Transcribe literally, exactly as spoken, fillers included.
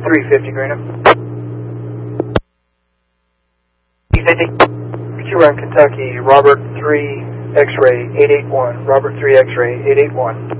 three fifty, Greenup. three fifty. Q Run, Kentucky, Robert three X-ray eight eight one. Robert three X-ray eight eight one.